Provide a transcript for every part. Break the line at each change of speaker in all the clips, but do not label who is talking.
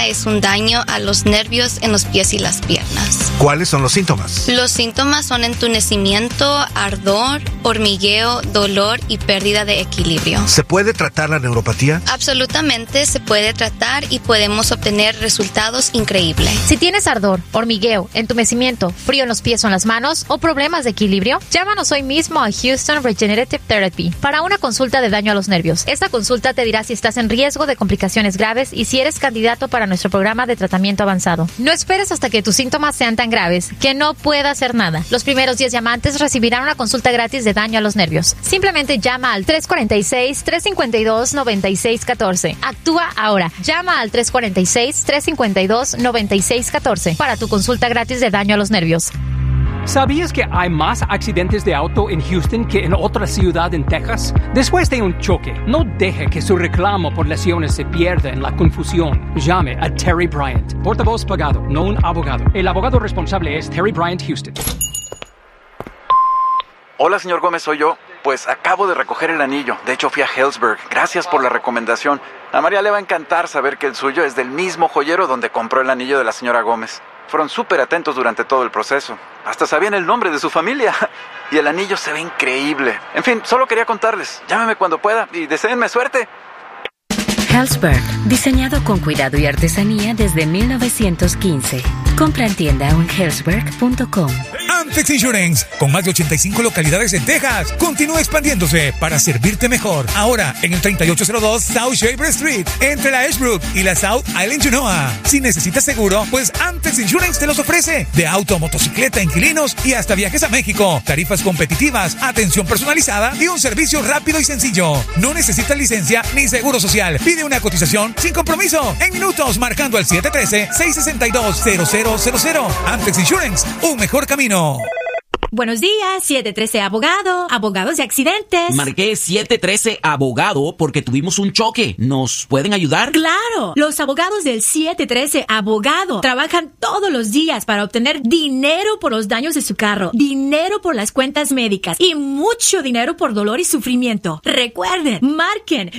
es un daño a los nervios en los pies y las piernas.
¿Cuáles son los síntomas?
Los síntomas son entumecimiento, ardor, hormigueo, dolor y pérdida de equilibrio.
¿Se puede tratar la neuropatía?
Absolutamente se puede tratar y podemos obtener resultados increíbles.
Si tienes ardor, hormigueo, entumecimiento, frío en los pies o en las manos o problemas de equilibrio, llámanos hoy mismo a Houston Regenerative Therapy para una consulta de daño a los nervios. Esta consulta te dirá si estás en riesgo de complicaciones graves y si eres candidato para nuestro programa de tratamiento avanzado. No esperes hasta que tus síntomas sean tan graves que no pueda hacer nada. Los primeros 10 llamantes recibirán una consulta gratis de daño a los nervios. Simplemente llama al 346-352-9614. Actúa ahora. Llama al 346-352-9614 para tu consulta gratis de daño a los nervios.
¿Sabías que hay más accidentes de auto en Houston que en otra ciudad en Texas? Después de un choque, no deje que su reclamo por lesiones se pierda en la confusión. Llame a Terry Bryant, portavoz pagado, no un abogado. El abogado responsable es Terry Bryant Houston.
Hola, señor Gómez, soy yo. Pues acabo de recoger el anillo. De hecho, fui a Hellsberg. Gracias por la recomendación. A María le va a encantar saber que el suyo es del mismo joyero donde compró el anillo de la señora Gómez. Fueron súper atentos durante todo el proceso. Hasta sabían el nombre de su familia. Y el anillo se ve increíble. En fin, solo quería contarles. Llámeme cuando pueda y deséenme suerte.
Hellsberg, diseñado con cuidado y artesanía desde 1915. Compra en tienda o en hellsberg.com.
Amtex Insurance, con más de 85 localidades en Texas, continúa expandiéndose para servirte mejor. Ahora en el 3802 South Shaver Street, entre la Ashbrook y la South Island Genoa. Si necesitas seguro, pues Amtex Insurance te los ofrece. De auto, motocicleta, inquilinos y hasta viajes a México. Tarifas competitivas, atención personalizada y un servicio rápido y sencillo. No necesitas licencia ni seguro social. Pide una cotización sin compromiso en minutos marcando al 713-662-0000. Amtex Insurance, un mejor camino.
Buenos días, 713 Abogado, abogados de accidentes.
Marqué 713 Abogado porque tuvimos un choque. ¿Nos pueden ayudar?
¡Claro! Los abogados del 713 Abogado trabajan todos los días para obtener dinero por los daños de su carro, dinero por las cuentas médicas y mucho dinero por dolor y sufrimiento. Recuerden, marquen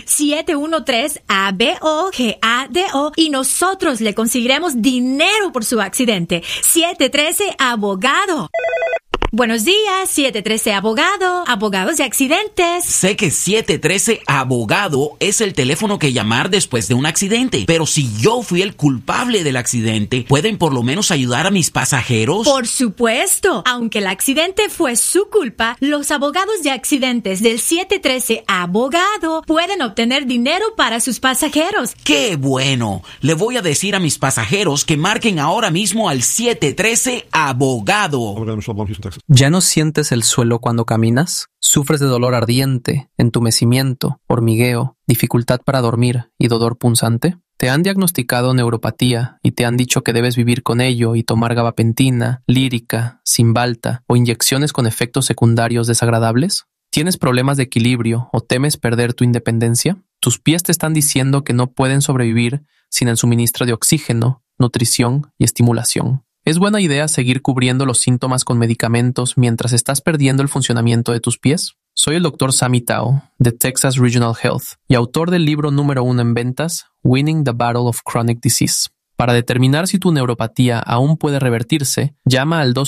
713-ABOGADO y nosotros le conseguiremos dinero por su accidente. 713 Abogado. Buenos días, 713 Abogado, abogados de accidentes.
Sé que 713 Abogado es el teléfono que llamar después de un accidente, pero si yo fui el culpable del accidente, ¿pueden por lo menos ayudar a mis pasajeros?
Por supuesto. Aunque el accidente fue su culpa, los abogados de accidentes del 713 Abogado pueden obtener dinero para sus pasajeros.
¡Qué bueno! Le voy a decir a mis pasajeros que marquen ahora mismo al 713 Abogado.
¿Ya no sientes el suelo cuando caminas? ¿Sufres de dolor ardiente, entumecimiento, hormigueo, dificultad para dormir y dolor punzante? ¿Te han diagnosticado neuropatía y te han dicho que debes vivir con ello y tomar gabapentina, lírica, Cymbalta o inyecciones con efectos secundarios desagradables? ¿Tienes problemas de equilibrio o temes perder tu independencia? ¿Tus pies te están diciendo que no pueden sobrevivir sin el suministro de oxígeno, nutrición y estimulación? Es buena idea seguir cubriendo los síntomas con medicamentos mientras estás perdiendo el funcionamiento de tus pies. Soy el Dr. Sammy Tao, de Texas Regional Health, y autor del libro número 1 en ventas, Winning the Battle of Chronic Disease. Para determinar si tu neuropatía aún puede revertirse, llama al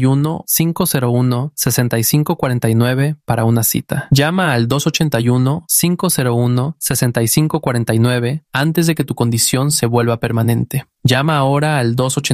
281-501-6549 para una cita. Llama al 281-501-6549 antes de que tu condición se vuelva permanente. Llama ahora al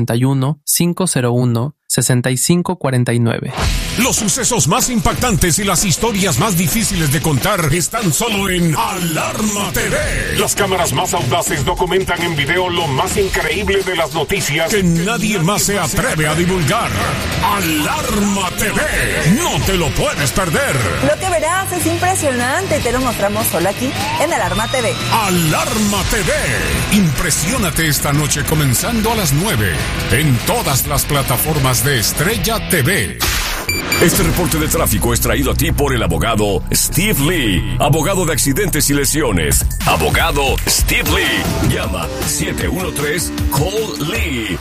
281-501-6549.
Los sucesos más impactantes y las historias más difíciles de contar están solo en Alarma TV. Las cámaras más audaces documentan en video lo más increíble de las noticias que nadie más se atreve a divulgar. Alarma TV. No te lo puedes perder.
Lo que verás es impresionante. Te lo mostramos solo aquí en Alarma TV.
Alarma TV. Impresiónate esta noche comenzando a las 9 en todas las plataformas de Estrella TV.
Este reporte de tráfico es traído a ti por el abogado Steve Lee, abogado de accidentes y lesiones. Abogado Steve Lee. Llama 713-CALL-LEE.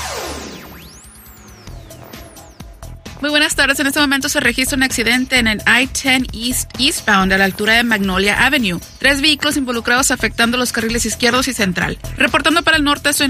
Muy buenas tardes. En este momento se registra un accidente en el I-10 Eastbound a la altura de Magnolia Avenue. 3 vehículos involucrados afectando los carriles izquierdos y central. Reportando para el norte, soy